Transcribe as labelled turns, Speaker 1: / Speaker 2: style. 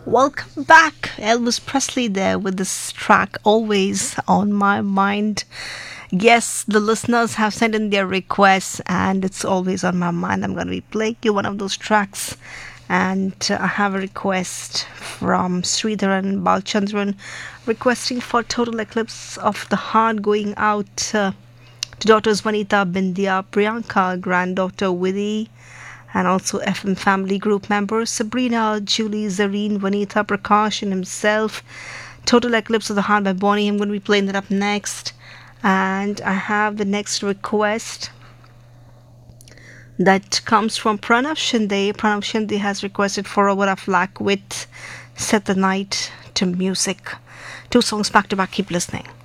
Speaker 1: Welcome back. Elvis Presley there with this track always on my mind. Yes, the listeners have sent in their requests and it's always on my mind. I'm going to be playing you one of those tracks. And I have a request from Sridharan Balchandran requesting for Total Eclipse of the Heart going out to daughters Vanita, Bindya, Priyanka, granddaughter Vidhi, and also FM family group members Sabrina, Julie, Zareen, Vanita, Prakash, and himself. Total Eclipse of the Heart by Bonnie. I'm going to be playing that up next. And I have the next request that comes from Pranav Shinde. Pranav Shinde has requested for Over a Flack with Set the Night to Music. Two songs back to back. Keep listening.